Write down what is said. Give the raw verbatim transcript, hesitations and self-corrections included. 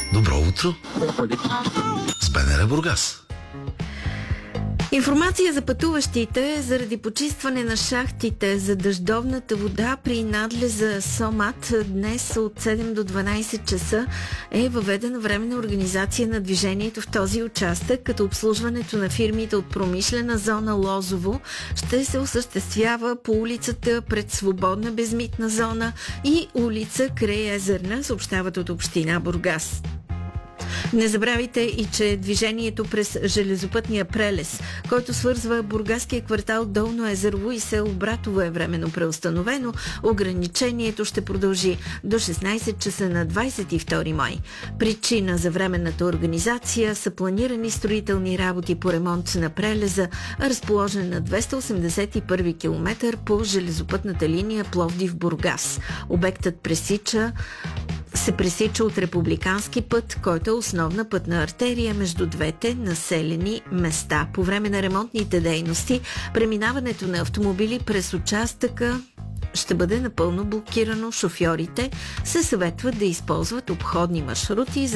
Добро утро с БНР Бургас. Информация за пътуващите заради почистване на шахтите за дъждовната вода при надлеза Сомат днес от седем до дванайсет часа е въведена временна организация на движението в този участък, като обслужването на фирмите от промишлена зона Лозово ще се осъществява по улицата пред Свободна безмитна зона и улица Край Езерна, съобщават от община Бургас. Не забравяйте и, че движението през железопътния прелез, който свързва бургаския квартал Долно Езерово и село Братово, е временно преустановено. Ограничението ще продължи до шестнайсет часа на двайсет и втори май. Причина за временната организация са планирани строителни работи по ремонт на прелеза, разположен на двеста осемдесет и първи километър по железопътната линия Пловдив-Бургас. Обектът пресича се пресича от републикански път, който е основна пътна артерия между двете населени места. По време на ремонтните дейности, преминаването на автомобили през участъка ще бъде напълно блокирано. Шофьорите се съветват да използват обходни маршрути